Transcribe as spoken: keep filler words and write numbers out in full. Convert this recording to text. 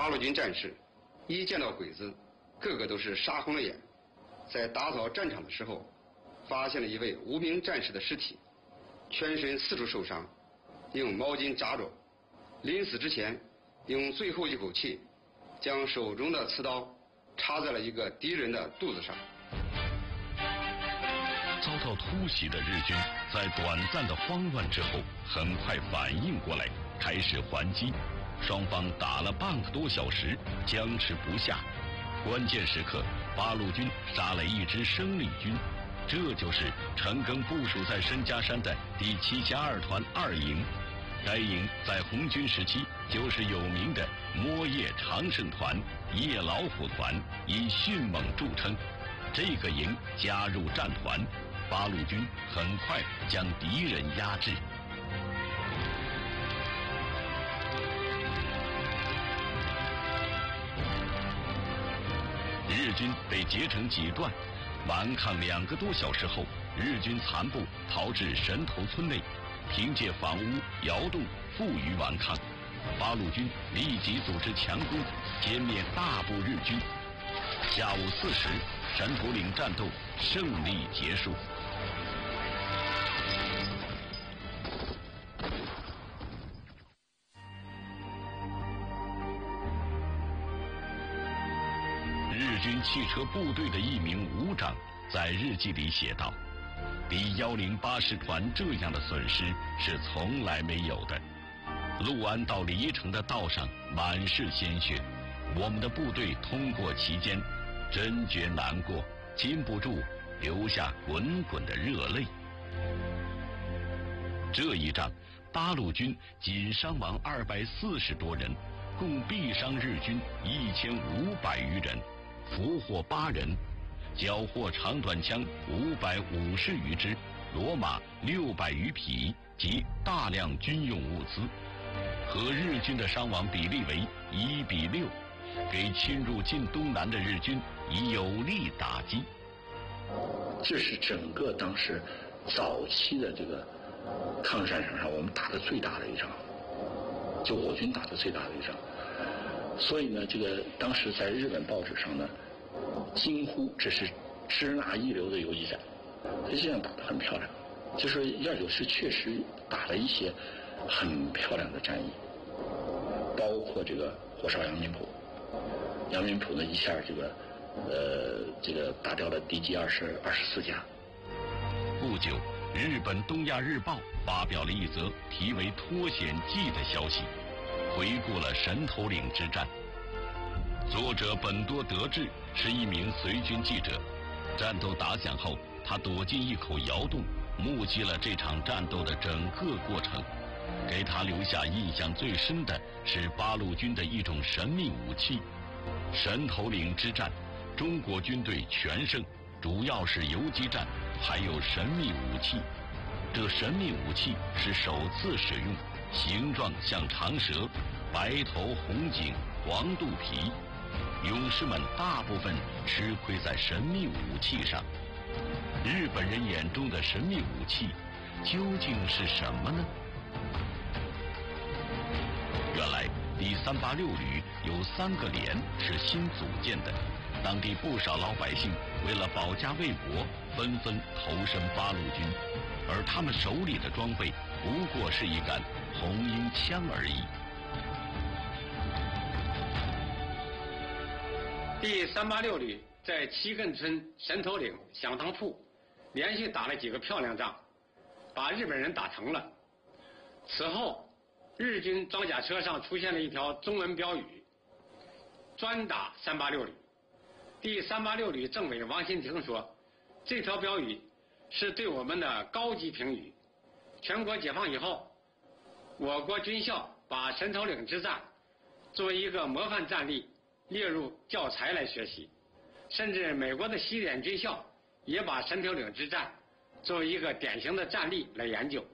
八路军战士一见到鬼子，个个都是杀红了眼。在打扫战场的时候，发现了一位无名战士的尸体，全身四处受伤，用毛巾扎着，临死之前用最后一口气将手中的刺刀插在了一个敌人的肚子上。 遭到突袭的日军在短暂的慌乱之后很快反应过来，开始还击，双方打了半个多小时，僵持不下。关键时刻，八路军杀了一支生力军，这就是陈赓部署在申家山的第七加二团二营。该营在红军时期就是有名的摸夜长胜团、夜老虎团，以迅猛著称。这个营加入战团，八路军很快将敌人压制。日军被截成几段，顽抗两个多小时后，日军残部逃至神头村内，凭借房屋窑洞负隅顽抗。八路军立即组织强攻，歼灭大部日军。下午四时，神头岭战斗胜利结束。日军汽车部队的一名武长在日记里写道：比幺零八师团这样的损失是从来没有的。陆安到黎城的道上满是鲜血，我们的部队通过其间，真觉难过，禁不住流下滚滚的热泪。这一仗，八路军仅伤亡二百四十多人，共毙伤日军一千五百余人，俘获八人，缴获长短枪五百五十余支，骡马六百余匹及大量军用物资，和日军的伤亡比例为一比六，给侵入晋东南的日军以有力打击。 这是整个当时早期的这个抗日战场上我们打的最大的一场，就我军打的最大的一场。所以呢，这个当时在日本报纸上呢，惊呼这是支那一流的游击战。实际上打得很漂亮，就是一二九师确实打了一些很漂亮的战役，包括这个火烧阳明浦。阳明浦呢，一下这个呃这个打掉了敌机二十二十四架。 不久，日本东亚日报发表了一则题为《脱险记》的消息，回顾了神头岭之战。作者本多德志是一名随军记者，战斗打响后，他躲进一口窑洞，目击了这场战斗的整个过程。给他留下印象最深的是八路军的一种神秘武器。神头岭之战，中国军队全胜，主要是游击战，还有神秘武器。这神秘武器是首次使用，形状像长蛇，白头红颈黄肚皮。勇士们大部分吃亏在神秘武器上。日本人眼中的神秘武器究竟是什么呢？原来第三八六旅有三个连是新组建的，当地不少老百姓为了保家卫国，纷纷投身八路军，而他们手里的装备不过是一杆红缨枪而已。 第三八六旅在七亘村、神头岭、响堂铺连续打了几个漂亮仗，把日本人打疼了。此后，日军装甲车上出现了一条中文标语：专打三八六旅。第三八六旅政委王新亭说，这条标语是对我们的高级评语。全国解放以后，我国军校把神头岭之战作为一个模范战例列入教材来学习，甚至美国的西点军校也把神头岭之战作为一个典型的战例来研究。